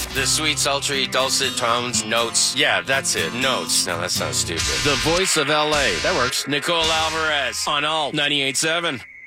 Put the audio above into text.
The sweet, sultry, dulcet tones, notes. Yeah, that's it. Notes. No, that sounds stupid. The voice of L.A. That works. Nicole Alvarez on Alt 98.7.